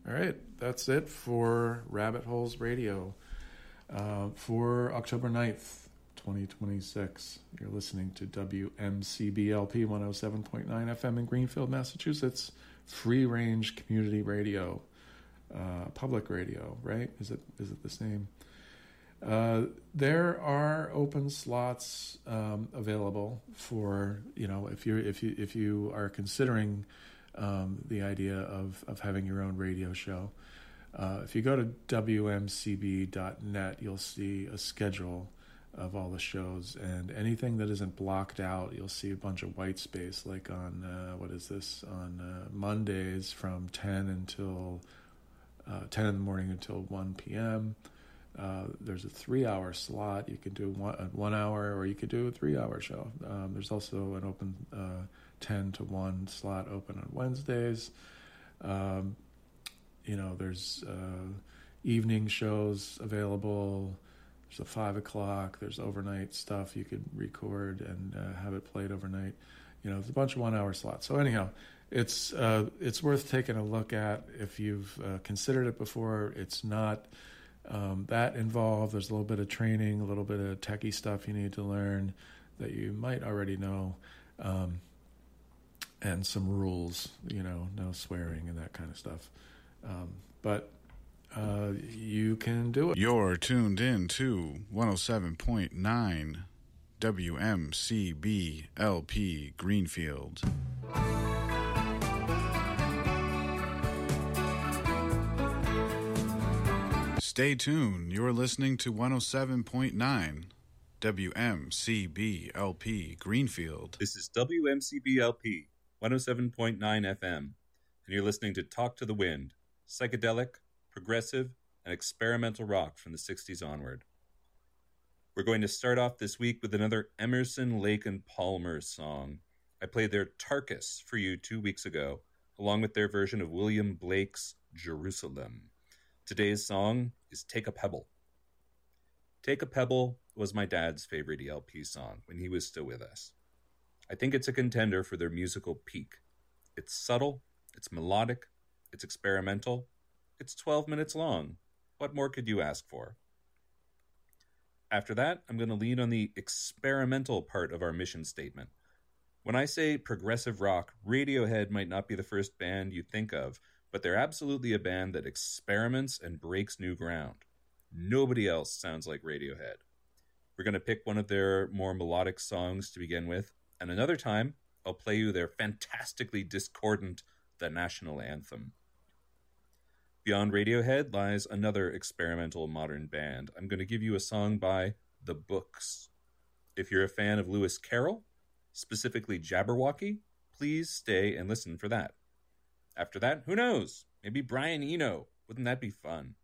All right, that's it for Rabbit Holes Radio for October 9th, 2026. You're listening to WMCBLP 107.9 FM in Greenfield, Massachusetts. Free-range community radio, public radio, right? Is it the same? There are open slots available for, if you are considering the idea of having your own radio show. If you go to WMCB.net, you'll see a schedule of all the shows, and anything that isn't blocked out, you'll see a bunch of white space, like on, on Mondays from 10 in the morning until 1 p.m. There's a 3-hour slot. You can do a 1 hour, or you could do a 3-hour show. There's also an open 10 to 1 slot open on Wednesdays. There's evening shows available. There's a 5 o'clock. There's overnight stuff you could record and have it played overnight. There's a bunch of 1 hour slots. So anyhow, it's worth taking a look at if you've considered it before. It's not that involved. There's a little bit of training, a little bit of techie stuff you need to learn that you might already know, and some rules, no swearing and that kind of stuff. But you can do it. You're tuned in to 107.9 WMCB LP Greenfield. Stay tuned. You're listening to 107.9 WMCB LP Greenfield. This is WMCB LP 107.9 FM, and you're listening to Talk to the Wind, psychedelic, progressive, and experimental rock from the 60s onward. We're going to start off this week with another Emerson, Lake and Palmer song. I played their Tarkus for you 2 weeks ago, along with their version of William Blake's Jerusalem. Today's song is Take a Pebble. Take a Pebble was my dad's favorite ELP song when he was still with us. I think it's a contender for their musical peak. It's subtle, it's melodic, it's experimental, it's 12 minutes long. What more could you ask for? After that, I'm going to lean on the experimental part of our mission statement. When I say progressive rock, Radiohead might not be the first band you think of, but they're absolutely a band that experiments and breaks new ground. Nobody else sounds like Radiohead. We're going to pick one of their more melodic songs to begin with, and another time, I'll play you their fantastically discordant The National Anthem. Beyond Radiohead lies another experimental modern band. I'm going to give you a song by The Books. If you're a fan of Lewis Carroll, specifically Jabberwocky, please stay and listen for that. After that, who knows? Maybe Brian Eno. Wouldn't that be fun?